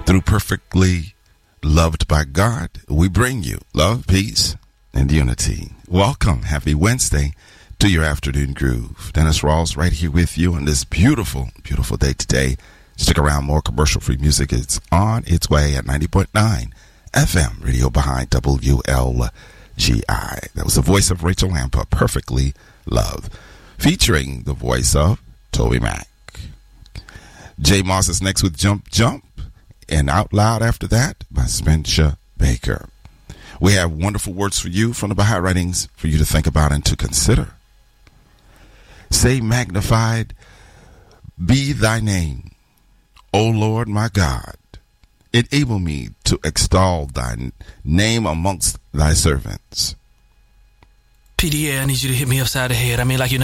Through perfectly loved by God, we bring you love, peace, and unity. Welcome. Happy Wednesday to your afternoon groove. Dennis Rawls right here with you on this beautiful, beautiful day today. Stick around. More commercial-free music is on its way at 90.9 FM, radio behind WLGI. That was the voice of Rachel Lampa, Perfectly Loved, featuring the voice of Toby Mac. Jay Moss is next with Jump Jump, and Out Loud after that by Spencer Baker. We have wonderful words for you from the Baha'i writings for you to think about and to consider. Say, magnified be thy name, O Lord my God. Enable me to extol thy name amongst thy servants. PDA, I need you to hit me upside the head. I mean, like you're